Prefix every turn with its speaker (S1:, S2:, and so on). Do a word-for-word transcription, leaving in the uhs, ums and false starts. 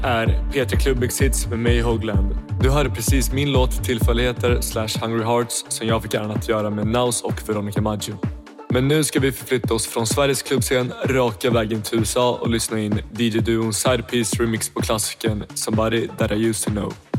S1: är P tre Clubbix hits med mig Hogland. Du hörde precis min låt Tillfälligheter slash Hungry Hearts som jag fick äran att göra med Naus och Veronica Maggio. Men nu ska vi förflytta oss från Sveriges klubbscen raka vägen till U S A och lyssna in D J-duon Sidepiece remix på klassiken Somebody That I Used To Know.